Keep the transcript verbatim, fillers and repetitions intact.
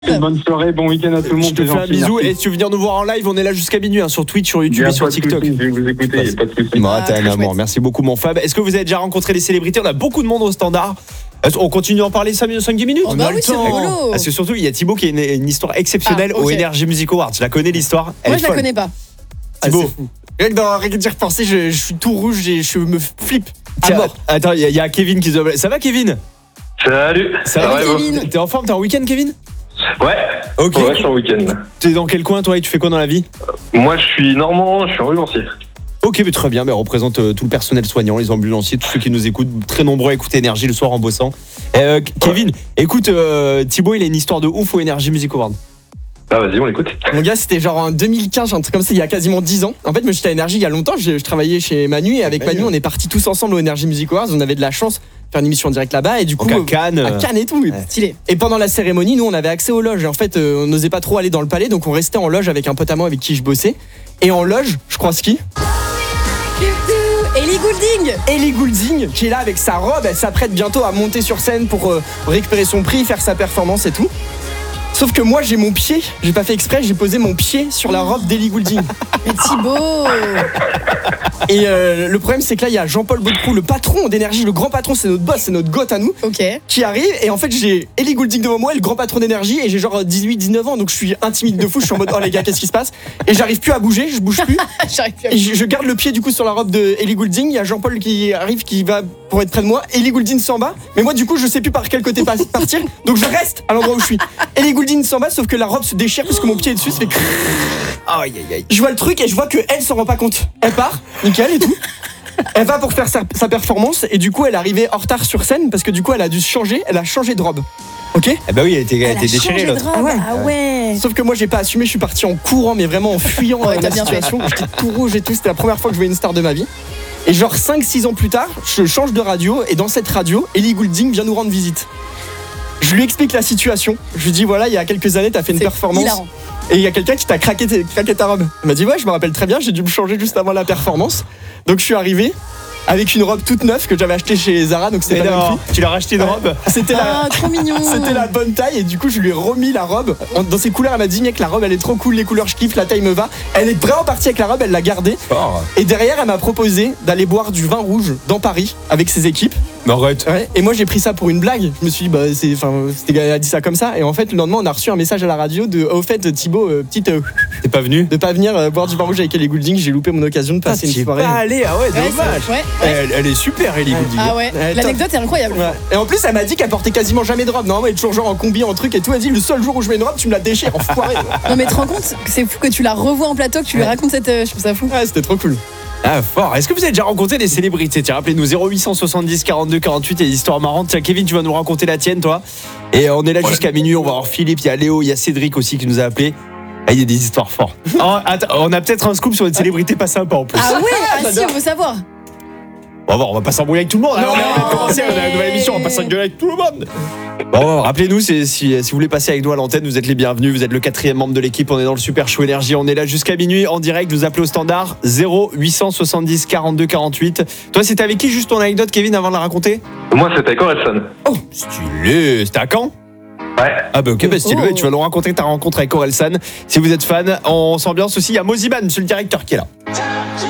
Bonne soirée, bon week-end à tout le monde. Je te fais un bisou et si tu veux venir nous voir en live, on est là jusqu'à minuit hein, sur Twitch, sur YouTube et sur TikTok. Je vais vous écouter, il n'y a pas de soucis. Bon, t'es un amour. Merci beaucoup mon Fab. Est-ce que vous avez déjà rencontré des célébrités? On a beaucoup de monde au standard. On continue d'en parler cinq dix minutes. Oh bah oui, c'est rigolo. Parce que surtout, il y a Thibaut qui a une, une histoire exceptionnelle ah, okay. au Energy Music Awards. Tu la connais l'histoire? Moi, je la connais pas. Thibaut. Rien que dans rien que d'y repenser, je, je suis tout rouge et je me flippe. Tiens, attends, il y, y a Kevin qui se. Ça va, Kevin? Salut. Ça va, Salut, Kevin. T'es en forme? T'es en week-end, Kevin? Ouais. Ok. Ouais, je suis en week-end. T'es dans quel coin, toi, et tu fais quoi dans la vie? Moi, je suis normand, je suis ambulancier. Ok, mais très bien, mais on représente euh, tout le personnel soignant, les ambulanciers, tous ceux qui nous écoutent, très nombreux à écouter Énergie le soir en bossant. Euh, Kevin, écoute, euh, Thibaut, il a une histoire de ouf au Energy Music Award. Ah, vas-y, on l'écoute. Mon gars, c'était genre en deux mille quinze, un truc comme ça, il y a quasiment dix ans. En fait, moi, j'étais à Énergie il y a longtemps, je, je travaillais chez Manu et avec Manu, on est partis tous ensemble au Energy Music Awards. On avait de la chance de faire une émission en direct là-bas et du coup. Donc à Cannes. À Cannes et tout. Ouais. Stylé. Et pendant la cérémonie, nous, on avait accès aux loges. Et en fait, euh, on n'osait pas trop aller dans le palais, donc on restait en loge avec un pote à moi avec qui je bossais. Et en loge, je crois ce qui Ellie Goulding. Ellie Goulding qui est là avec sa robe, elle s'apprête bientôt à monter sur scène pour euh, récupérer son prix, faire sa performance et tout. Sauf que moi j'ai mon pied, j'ai pas fait exprès, j'ai posé mon pied sur la robe d'Ellie Goulding. Mais Thibaut. Et euh, le problème c'est que là il y a Jean-Paul Baudecroux, le patron d'Énergie, le grand patron, c'est notre boss, c'est notre goth à nous, Ok. qui arrive et en fait j'ai Ellie Goulding devant moi et le grand patron d'Énergie et j'ai genre dix-huit dix-neuf ans donc je suis intimide de fou, je suis en mode oh les gars qu'est-ce qui se passe et j'arrive plus à bouger, je bouge plus. J'arrive plus à Et je, je garde le pied du coup sur la robe de Ellie Goulding, il y a Jean-Paul qui arrive qui va pour être près de moi, Ellie Goulding s'en va, mais moi du coup je sais plus par quel côté pas- partir, donc je reste à l'endroit où je suis. Ellie Goulding s'en va sauf que la robe se déchire parce que mon pied est dessus, ça fait crrrr. Aïe aïe aïe. Je vois le truc et je vois que elle s'en rend pas compte. Elle part, nickel et tout. Elle va pour faire sa, sa performance et du coup elle est arrivée en retard sur scène parce que du coup elle a dû se changer, elle a changé de robe. Ok. Eh bah oui, elle était, elle Elle était a déchirée changé de l'autre. robe. Ah ouais. Ah ouais. Sauf que moi j'ai pas assumé, je suis parti en courant mais vraiment en fuyant Ouais, dans t'as la bien fait. situation. J'étais tout rouge et tout, c'était la première fois que je voyais une star de ma vie. Et genre cinq six ans plus tard, je change de radio et dans cette radio, Ellie Goulding vient nous rendre visite. Je lui explique la situation. Je lui dis voilà, il y a quelques années, t'as fait une C'est performance. hilarant. Et il y a quelqu'un qui t'a craqué, craqué ta robe. Elle m'a dit ouais, je me rappelle très bien, j'ai dû me changer juste avant la performance. Donc je suis arrivé avec une robe toute neuve que j'avais achetée chez Zara, donc c'était Mais pas non, mal tu l'as racheté une robe? C'était la, Ah, trop mignon. c'était la bonne taille et du coup je lui ai remis la robe. En- Dans ses couleurs, elle m'a dit mec, la robe elle est trop cool, les couleurs je kiffe, la taille me va. Elle est vraiment partie avec la robe, elle l'a gardée. Fort. Et derrière, elle m'a proposé d'aller boire du vin rouge dans Paris avec ses équipes. Mais arrête. Ouais. Et moi j'ai pris ça pour une blague. Je me suis dit bah c'est, enfin c'était, elle a dit ça comme ça. Et en fait le lendemain on a reçu un message à la radio de au fait Thibaut euh, petite euh, T'es pas venu? de pas venir euh, boire du vin rouge avec Ellie Goulding. J'ai loupé mon occasion de passer T'y es une soirée. pas allé, ah ouais, Ouais, dommage. c'est- ouais, ouais. Elle, elle est super, Ellie Goulding. Ah ouais. Ouais, L'anecdote est incroyable. Ouais. Et en plus elle m'a dit qu'elle portait quasiment jamais de robe. Non, elle est toujours genre en combi en truc et tout. Elle dit le seul jour où je mets une robe tu me la déchires enfoiré. Non mais te rends compte que c'est fou que tu la revois en plateau, que tu lui Ouais. racontes cette. euh, Je trouve ça fou. Ouais, c'était trop cool. Ah fort. Est-ce que vous avez déjà rencontré des célébrités? Tiens, rappelez-nous zéro huit cent soixante-dix quarante-deux quarante-huit et des histoires marrantes. Tiens, Kevin, tu vas nous raconter la tienne, toi. Et on est là jusqu'à minuit. On va avoir Philippe, il y a Léo, il y a Cédric aussi qui nous a appelé. Ah, il y a des histoires fortes. Oh, attends, on a peut-être un scoop sur une célébrité pas sympa en plus. Ah ouais. Ah si, on veut savoir. On va voir, on va pas s'embrouiller avec tout le monde. Non, Alors, on vient de commencer, on a une nouvelle émission, on va pas s'engueuler avec tout le monde. Bon, rappelez-nous, c'est- si, si vous voulez passer avec nous à l'antenne, vous êtes les bienvenus. Vous êtes le quatrième membre de l'équipe. On est dans le Super Show Énergie. On est là jusqu'à minuit en direct. Vous appelez au standard zéro huit cent soixante-dix quarante-deux quarante-huit. Toi, c'était avec qui juste ton anecdote, Kevin, avant de la raconter? Moi, c'était Corelson. Oh, stylé. C'était à Caen? Ouais. Ah bah ok, bah stylé. Oh. Tu vas nous raconter ta rencontre avec Orelsan. Si vous êtes fan, on s'ambiance aussi. Il y a Moziban, monsieur le directeur, qui est là.